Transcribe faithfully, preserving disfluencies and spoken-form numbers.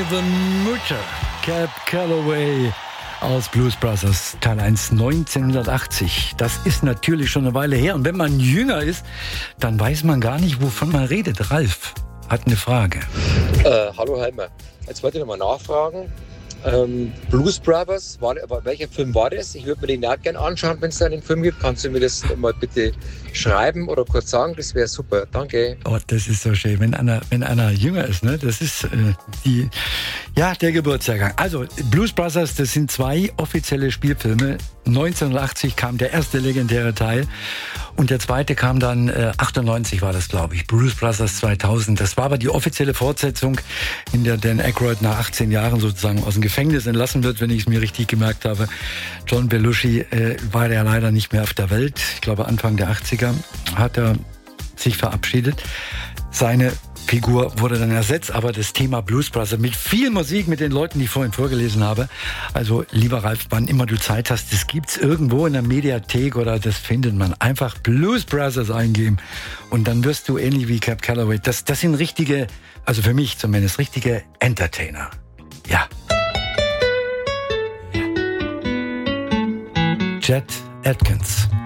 the Mutter, Cab Calloway aus Blues Brothers, Teil eins, neunzehnhundertachtzig. Das ist natürlich schon eine Weile her. Und wenn man jünger ist, dann weiß man gar nicht, wovon man redet. Ralf hat eine Frage. Äh, hallo Heimer, jetzt wollte ich nochmal nachfragen. Ähm, Blues Brothers, war, welcher Film war das? Ich würde mir den auch gerne anschauen, wenn es da einen Film gibt. Kannst du mir das mal bitte schreiben oder kurz sagen? Das wäre super. Danke. Oh, das ist so schön, wenn einer, wenn einer jünger ist, ne? Das ist äh, die, ja, der Geburtsjahrgang. Also Blues Brothers, das sind zwei offizielle Spielfilme. neunzehnhundertachtzig kam der erste legendäre Teil und der zweite kam dann, äh, achtundneunzig war das, glaube ich, Blues Brothers zweitausend. Das war aber die offizielle Fortsetzung, in der Dan Aykroyd nach achtzehn Jahren sozusagen aus dem Gefängnis entlassen wird, wenn ich es mir richtig gemerkt habe. John Belushi äh, war ja leider nicht mehr auf der Welt. Ich glaube, Anfang der achtziger hat er sich verabschiedet. Seine Figur wurde dann ersetzt, aber das Thema Blues Brothers mit viel Musik, mit den Leuten, die ich vorhin vorgelesen habe. Also, lieber Ralf, wann immer du Zeit hast, das gibt's irgendwo in der Mediathek oder das findet man. Einfach Blues Brothers eingeben und dann wirst du ähnlich wie Cab Calloway. Das, das sind richtige, also für mich zumindest, richtige Entertainer. Ja. Chet Atkins.